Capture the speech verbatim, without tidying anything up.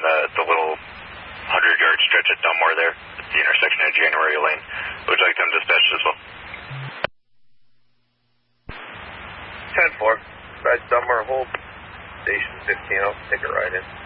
the, the little hundred-yard stretch at Dunmore there, at the intersection of January Lane. Would you like them dispatched as well? ten four. Right, Dunmore, hold station fifteen. I'll take a ride in.